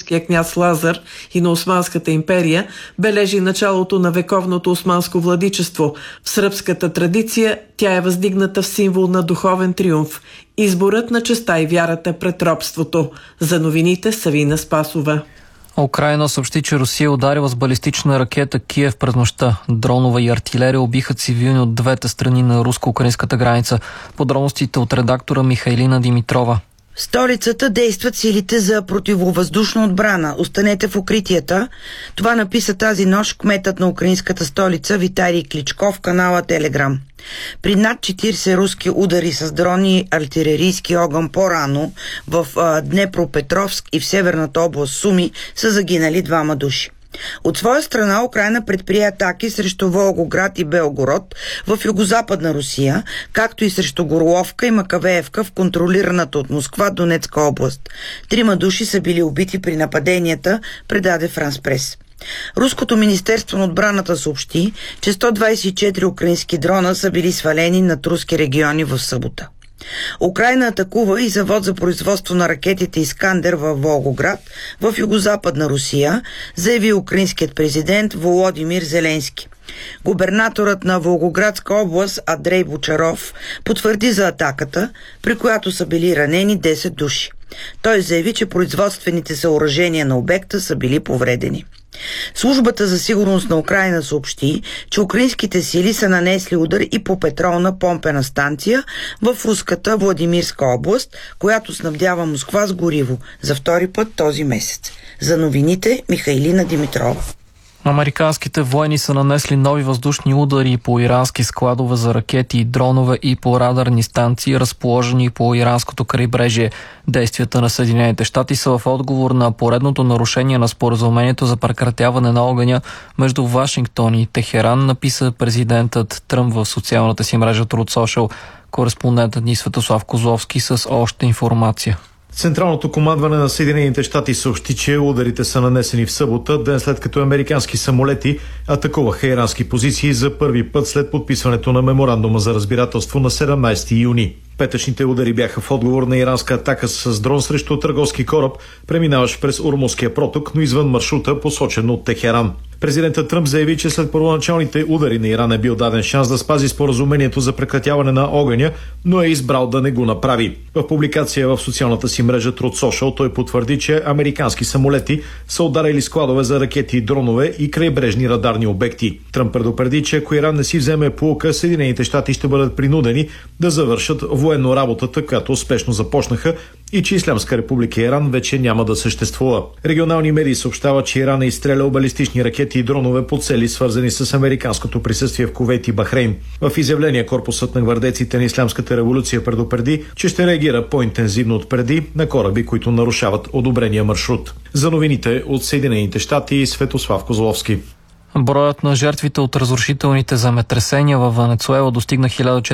турския княз Лазар и на Османската империя, бележи началото на вековното османско владичество. В сръбската традиция тя е въздигната в символ на духовен триумф, изборът на честта и вярата пред робството. За новините Савина Спасова. Украйна съобщи, че Русия ударила с балистична ракета Киев през нощта. Дронове и артилерия убиха цивилни от двете страни на руско-украинската граница. Подробностите от редактора Михайлина Димитрова. В столицата действат силите за противовъздушна отбрана. Останете в укритията. Това написа тази нощ кметът на украинската столица Виталий Кличко в канала Телеграм. При над 40 руски удари с дрони и артилерийски огън по-рано в Днепропетровск и в северната област Суми са загинали 2 души. От своя страна Украйна предприе атаки срещу Волгоград и Белгород в югозападна Русия, както и срещу Горловка и Макавеевка в контролираната от Москва Донецка област. 3 души са били убити при нападенията, предаде Франс Прес. Руското министерство на отбраната съобщи, че 124 украински дрона са били свалени над руски региони в събота. Украйна атакува и завод за производство на ракетите Искандер във Волгоград, в югозападна Русия, заяви украинският президент Володимир Зеленски. Губернаторът на Волгоградска област Андрей Бочаров потвърди за атаката, при която са били ранени 10 души. Той заяви, че производствените съоръжения на обекта са били повредени. Службата за сигурност на Украйна съобщи, че украинските сили са нанесли удар и по петролна помпена станция в руската Владимирска област, която снабдява Москва с гориво за втори път този месец. За новините Михайлина Димитрова. Американските военни са нанесли нови въздушни удари по ирански складове за ракети и дронове и по радарни станции, разположени по иранското крайбрежие. Действията на Съединените щати са в отговор на поредното нарушение на споразумението за прекратяване на огъня между Вашингтон и Техеран, написа президентът Тръмп в социалната си мрежа Truth Social. Кореспондентът ни Светослав Козловски с още информация. Централното командване на Съединените щати съобщи, че ударите са нанесени в събота, ден след като американски самолети атакуваха ирански позиции за първи път след подписването на меморандума за разбирателство на 17 юни. Петъчните удари бяха в отговор на иранска атака с дрон срещу търговски кораб, преминаващ през Ормузския проток, но извън маршрута, посочен от Техеран. Президентът Тръмп заяви, че след първоначалните удари на Иран е бил даден шанс да спази споразумението за прекратяване на огъня, но е избрал да не го направи. В публикация в социалната си мрежа Truth Social той потвърди, че американски самолети са ударили складове за ракети и дронове и крайбрежни радарни обекти. Тръмп предупреди, че ако Иран не си вземе поука, Съединените щати ще бъдат принудени да завършат военно работата, която успешно започнаха, и че Ислямска република Иран вече няма да съществува. Регионални медии съобщават, че Иран е изстрелял балистични ракети и дронове по цели, свързани с американското присъствие в Кувейт и Бахрейн. В изявление корпусът на гвардейците на Ислямската революция предупреди, че ще реагира по-интензивно от преди на кораби, които нарушават одобрения маршрут. За новините от Съединените щати, Светослав Козловски. Броят на жертвите от разрушителните земетресения във Венецуела достигна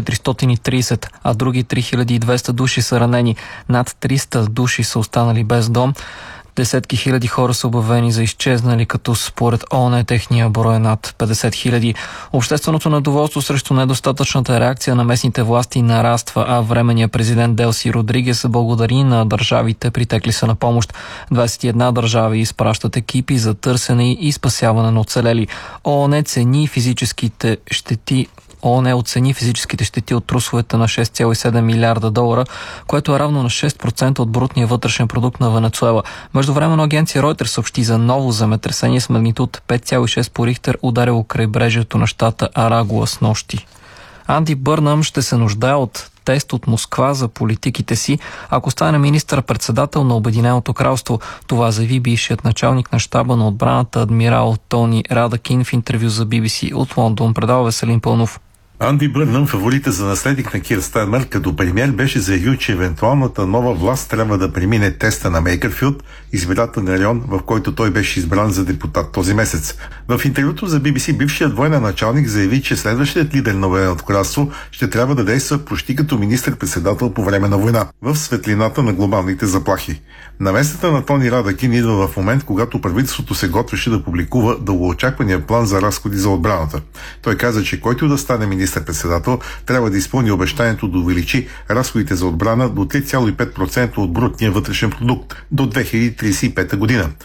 1430, а други 3200 души са ранени. Над 300 души са останали без дом. Десетки хиляди хора са обявени за изчезнали, като според ООН техния брой е над 50 хиляди. Общественото недоволство срещу недостатъчната реакция на местните власти нараства, а временният президент Делси Родригес благодари на държавите, притекли са на помощ. 21 държави изпращат екипи за търсене и спасяване на оцелели. ООН оцени физическите щети от трусовете на 6,7 милиарда долара, което е равно на 6% от брутния вътрешен продукт на Венецуела. Междувременно агенция Reuters съобщи за ново земетресение с магнитуд 5,6 по Рихтер, ударило крайбрежието на щата Арагуа с нощи. Анди Бърнъм ще се нуждае от тест от Москва за политиките си, ако стане министър-председател на Обединеното кралство. Това заяви бившият началник на щаба на отбраната адмирал Тони Радакин в интервю за BBC от Лондон. Предава Веселин Пълнов. Анди Бърнъм, фаворита за наследник на Кир Стармер, като премиер беше заявил, че евентуалната нова власт трябва да премине теста на Мейкърфилд, избирателен район, в който той беше избран за депутат този месец. В интервюто за BBC бившият военен началник заяви, че следващият лидер на Обединеното кралство ще трябва да действа почти като министър-председател по време на война, в светлината на глобалните заплахи. Намесата на Тони Радакин идва в момент, когато правителството се готвеше да публикува дългоочаквания план за разходи за отбраната. Той каза, че който да стане министър-председател трябва да изпълни обещанието да увеличи разходите за отбрана до 3,5% от брутния вътрешен продукт до 2035 година.